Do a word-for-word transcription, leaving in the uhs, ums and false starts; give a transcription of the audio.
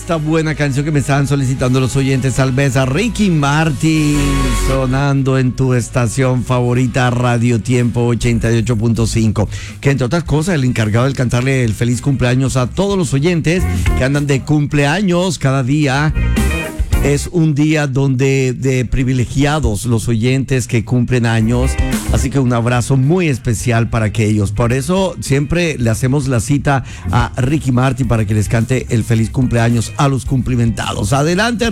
esta buena canción que me estaban solicitando los oyentes. Salveza, Ricky Martin, sonando en tu estación favorita, Radio Tiempo ochenta y ocho punto cinco. Que entre otras cosas, el encargado de cantarle el feliz cumpleaños a todos los oyentes que andan de cumpleaños cada día. Es un día donde de privilegiados los oyentes que cumplen años, así que un abrazo muy especial para aquellos. Por eso siempre le hacemos la cita a Ricky Martin para que les cante el feliz cumpleaños a los cumplimentados. Adelante.